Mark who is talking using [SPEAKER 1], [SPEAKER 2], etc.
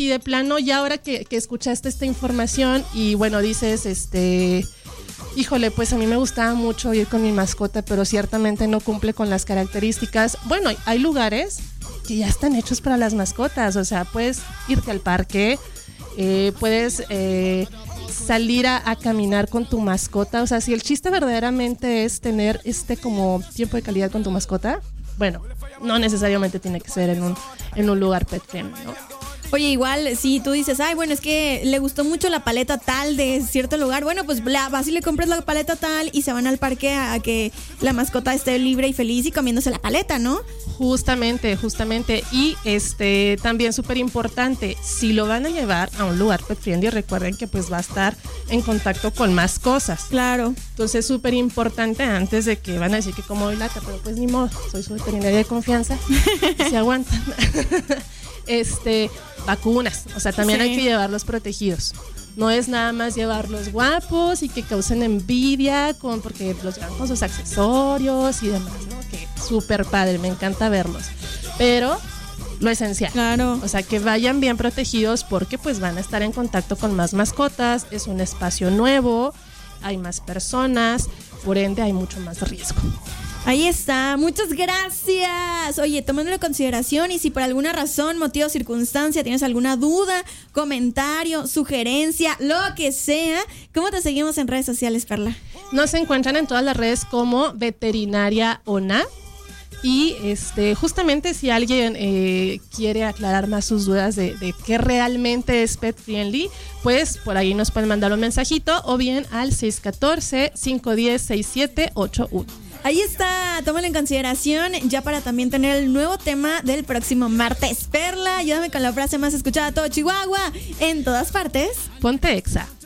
[SPEAKER 1] de plano, ya ahora que escuchaste esta información y bueno, dices, híjole, pues a mí me gustaba mucho ir con mi mascota, pero ciertamente no cumple con las características. Bueno, hay lugares que ya están hechos para las mascotas, o sea, puedes irte al parque, puedes salir a caminar con tu mascota, o sea, si el chiste verdaderamente es tener como tiempo de calidad con tu mascota, bueno, no necesariamente tiene que ser en un lugar pet friendly, ¿no?
[SPEAKER 2] Oye, igual, si tú dices, ay, bueno, es que le gustó mucho la paleta tal de cierto lugar, bueno, pues vas y le compras la paleta tal y se van al parque a que la mascota esté libre y feliz y comiéndose la paleta, ¿no?
[SPEAKER 1] Justamente. Y también súper importante, si lo van a llevar a un lugar pet friendly, recuerden que pues va a estar en contacto con más cosas.
[SPEAKER 2] Claro.
[SPEAKER 1] Entonces, súper importante antes de que van a decir que como doy lata, pero pues ni modo, soy su veterinaria de confianza, se aguantan. Vacunas, o sea, también hay que llevarlos protegidos. No es nada más llevarlos guapos y que causen envidia porque los llevan con sus accesorios y demás, ¿no? Que súper padre, me encanta verlos. Pero lo esencial,
[SPEAKER 2] claro,
[SPEAKER 1] o sea, que vayan bien protegidos porque pues van a estar en contacto con más mascotas, es un espacio nuevo, hay más personas, por ende hay mucho más riesgo.
[SPEAKER 2] Ahí está, muchas gracias. Oye, tomándolo en consideración y si por alguna razón, motivo o circunstancia tienes alguna duda, comentario, sugerencia, lo que sea, ¿cómo te seguimos en redes sociales, Perla?
[SPEAKER 1] Nos encuentran en todas las redes como Veterinaria ONA. Y justamente si alguien quiere aclarar más sus dudas de qué realmente es pet friendly, pues por ahí nos pueden mandar un mensajito o bien al 614-510-6781.
[SPEAKER 2] Ahí está, tómalo en consideración ya para también tener el nuevo tema del próximo martes. Perla, ayúdame con la frase más escuchada de todo Chihuahua, en todas partes.
[SPEAKER 1] Ponte Exa.